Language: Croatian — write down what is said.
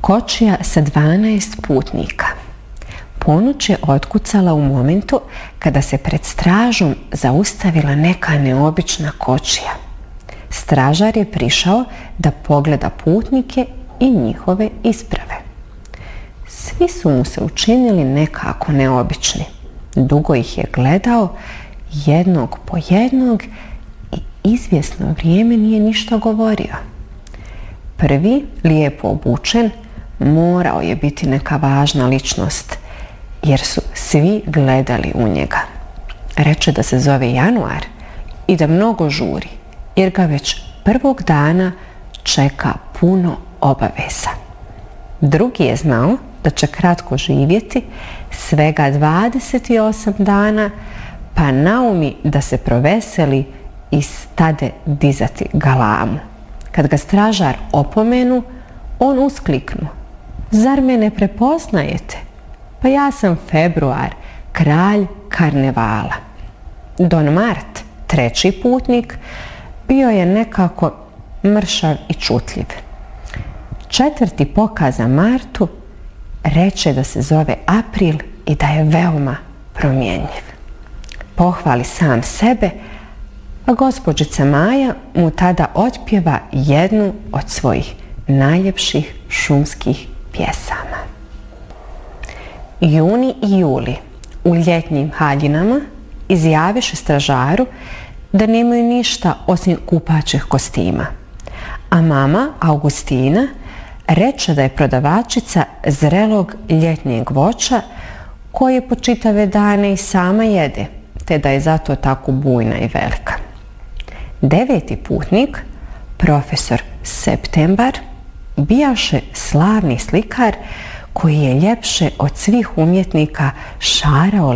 Kočija sa 12 putnika. Ponoć je otkucala u momentu kada se pred stražom zaustavila neka neobična kočija. Stražar je prišao da pogleda putnike i njihove isprave. Svi su mu se učinili nekako neobični. Dugo ih je gledao, jednog po jednog, i izvjesno vrijeme nije ništa govorio. Prvi, lijepo obučen, morao je biti neka važna ličnost, jer su svi gledali u njega. Reče da se zove Januar i da mnogo žuri, jer ga već prvog dana čeka puno obaveza. Drugi je znao da će kratko živjeti, svega 28 dana, pa naumi da se proveseli i stade dizati galamu. Kad ga stražar opomenu, on uskliknu: "Zar me ne prepoznajete? Pa ja sam Februar, kralj karnevala." Don Mart, treći putnik, bio je nekako mršav i čutljiv. Četvrti pokaza Martu, reče da se zove April i da je veoma promjenjiv. Pohvali sam sebe, a gospođica Maja mu tada otpjeva jednu od svojih najljepših šumskih pjesama. Juni i Juli u ljetnjim haljinama izjaviše stražaru da nemaju ništa osim kupaćih kostima, a mama Augustina reče da je prodavačica zrelog ljetnjeg voća koje po čitave dane i sama jede, te da je zato tako bujna i velika. Deveti putnik, profesor Septembar, bijaše slavni slikar koji je ljepše od svih umjetnika šarao